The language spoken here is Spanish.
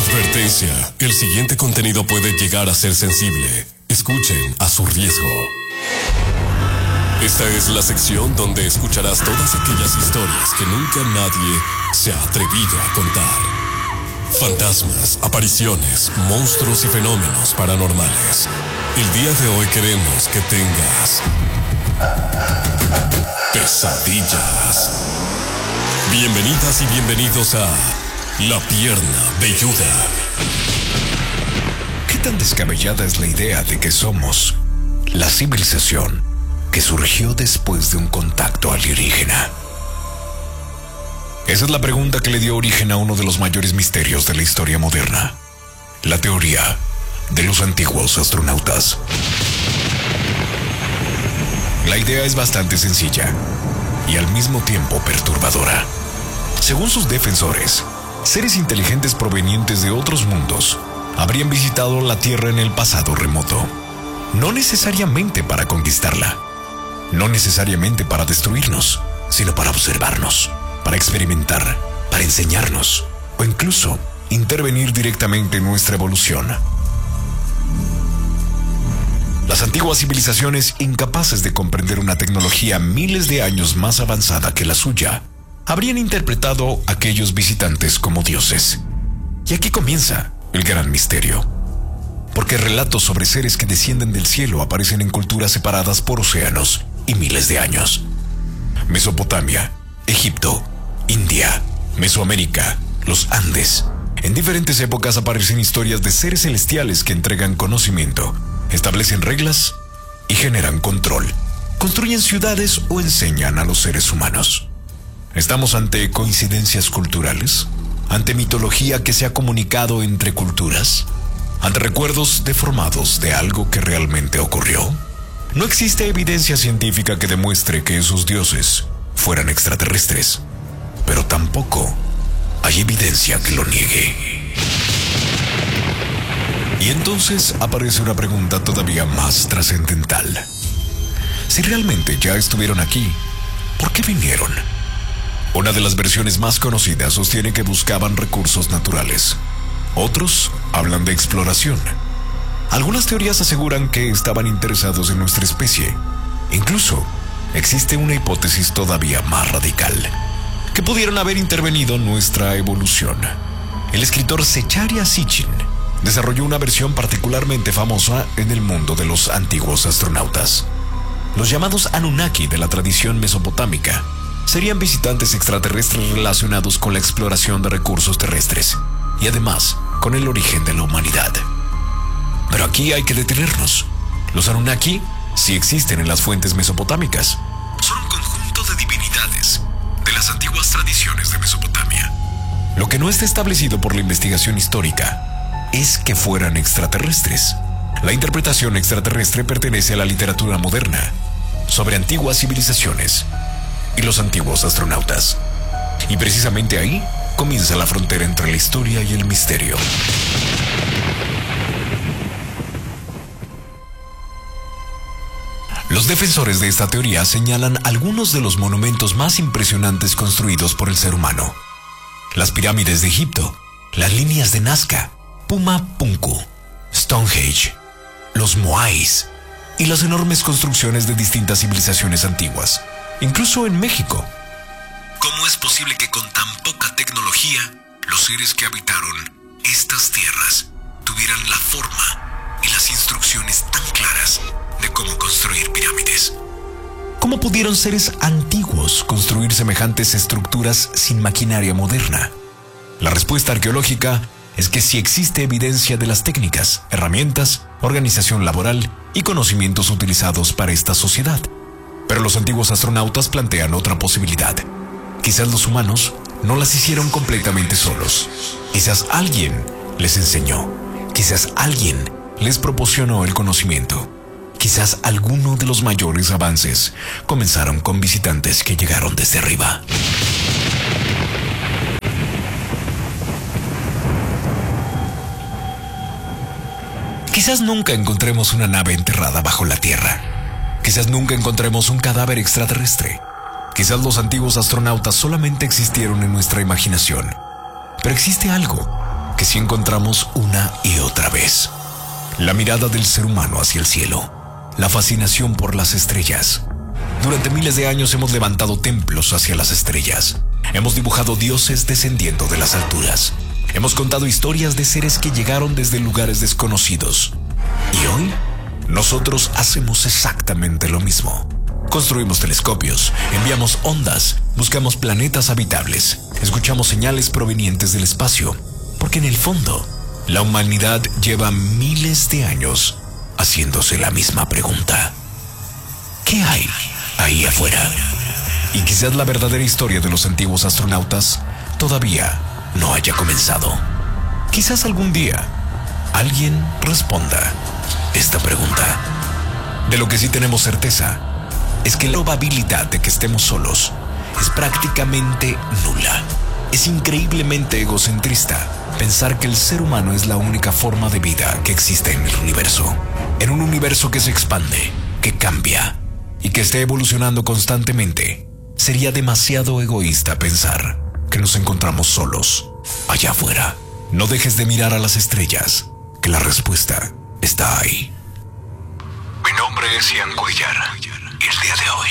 Advertencia, el siguiente contenido puede llegar a ser sensible. Escuchen a su riesgo. Esta es la sección donde escucharás todas aquellas historias que nunca nadie se ha atrevido a contar. Fantasmas, apariciones, monstruos y fenómenos paranormales. El día de hoy queremos que tengas pesadillas. Bienvenidas y bienvenidos a La Pierna Velluda. ¿Qué tan descabellada es la idea de que somos la civilización que surgió después de un contacto alienígena? Esa es la pregunta que le dio origen a uno de los mayores misterios de la historia moderna: la teoría de los antiguos astronautas. La idea es bastante sencilla y al mismo tiempo perturbadora. Según sus defensores, seres inteligentes provenientes de otros mundos habrían visitado la Tierra en el pasado remoto, no necesariamente para conquistarla, no necesariamente para destruirnos, sino para observarnos, para experimentar, para enseñarnos o incluso intervenir directamente en nuestra evolución. Las antiguas civilizaciones, incapaces de comprender una tecnología miles de años más avanzada que la suya, habrían interpretado a aquellos visitantes como dioses. Y aquí comienza el gran misterio, porque relatos sobre seres que descienden del cielo aparecen en culturas separadas por océanos y miles de años. Mesopotamia, Egipto, India, Mesoamérica, los Andes. En diferentes épocas aparecen historias de seres celestiales que entregan conocimiento, establecen reglas y generan control, construyen ciudades o enseñan a los seres humanos. ¿Estamos ante coincidencias culturales? ¿Ante mitología que se ha comunicado entre culturas? ¿Ante recuerdos deformados de algo que realmente ocurrió? No existe evidencia científica que demuestre que esos dioses fueran extraterrestres, pero tampoco hay evidencia que lo niegue. Y entonces aparece una pregunta todavía más trascendental. Si realmente ya estuvieron aquí, ¿por qué vinieron? Una de las versiones más conocidas sostiene que buscaban recursos naturales. Otros hablan de exploración. Algunas teorías aseguran que estaban interesados en nuestra especie. Incluso existe una hipótesis todavía más radical: que pudieron haber intervenido en nuestra evolución. El escritor Zecharia Sitchin desarrolló una versión particularmente famosa en el mundo de los antiguos astronautas. Los llamados Anunnaki de la tradición mesopotámica serían visitantes extraterrestres relacionados con la exploración de recursos terrestres y además con el origen de la humanidad. Pero aquí hay que detenernos. Los Anunnaki sí existen en las fuentes mesopotámicas. Son un conjunto de divinidades de las antiguas tradiciones de Mesopotamia. Lo que no está establecido por la investigación histórica es que fueran extraterrestres. La interpretación extraterrestre pertenece a la literatura moderna sobre antiguas civilizaciones y los antiguos astronautas. Y precisamente ahí comienza la frontera entre la historia y el misterio. Los defensores de esta teoría señalan algunos de los monumentos más impresionantes construidos por el ser humano: las pirámides de Egipto, las líneas de Nazca, Puma Punku, Stonehenge, los Moais y las enormes construcciones de distintas civilizaciones antiguas, incluso en México. ¿Cómo es posible que con tan poca tecnología los seres que habitaron estas tierras tuvieran la forma y las instrucciones tan claras de cómo construir pirámides? ¿Cómo pudieron seres antiguos construir semejantes estructuras sin maquinaria moderna? La respuesta arqueológica es que sí existe evidencia de las técnicas, herramientas, organización laboral y conocimientos utilizados para esta sociedad. Pero los antiguos astronautas plantean otra posibilidad. Quizás los humanos no las hicieron completamente solos. Quizás alguien les enseñó. Quizás alguien les proporcionó el conocimiento. Quizás alguno de los mayores avances comenzaron con visitantes que llegaron desde arriba. Quizás nunca encontremos una nave enterrada bajo la tierra. Quizás nunca encontremos un cadáver extraterrestre. Quizás los antiguos astronautas solamente existieron en nuestra imaginación. Pero existe algo que sí encontramos una y otra vez. La mirada del ser humano hacia el cielo, la fascinación por las estrellas. Durante miles de años hemos levantado templos hacia las estrellas. Hemos dibujado dioses descendiendo de las alturas. Hemos contado historias de seres que llegaron desde lugares desconocidos. Y hoy, nosotros hacemos exactamente lo mismo. Construimos telescopios, enviamos ondas, buscamos planetas habitables, escuchamos señales provenientes del espacio, porque en el fondo, la humanidad lleva miles de años haciéndose la misma pregunta. ¿Qué hay ahí afuera? Y quizás la verdadera historia de los antiguos astronautas todavía no haya comenzado. Quizás algún día alguien responda esta pregunta. De lo que sí tenemos certeza es que la probabilidad de que estemos solos es prácticamente nula. Es increíblemente egocentrista pensar que el ser humano es la única forma de vida que existe en el universo. En un universo que se expande, que cambia y que esté evolucionando constantemente, sería demasiado egoísta pensar que nos encontramos solos allá afuera. No dejes de mirar a las estrellas, que la respuesta está ahí. Mi nombre es Ian Cuellar y el día de hoy